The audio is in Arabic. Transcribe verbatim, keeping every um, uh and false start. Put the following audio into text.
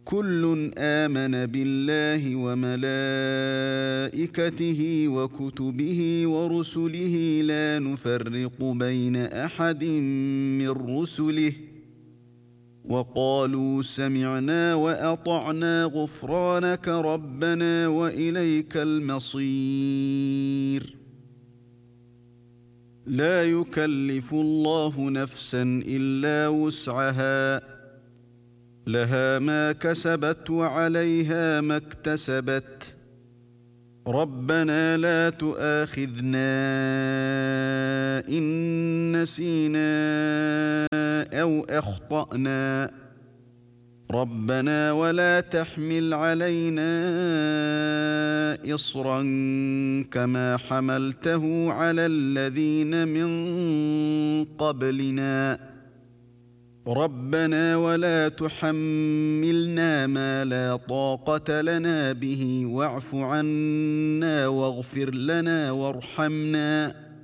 كل آمن بالله وملائكته وكتبه ورسله لا نفرق بين أحد من رسله وقالوا سمعنا وأطعنا غفرانك ربنا وإليك المصير. لا يكلف الله نفسا إلا وسعها لها ما كسبت وعليها ما اكتسبت ربنا لا تؤاخذنا إن نسينا أو أخطأنا ربنا ولا تحمل علينا إصرا كما حملته على الذين من قبلنا ربنا ولا تحملنا ما لا طاقة لنا به واعف عنا واغفر لنا وارحمنا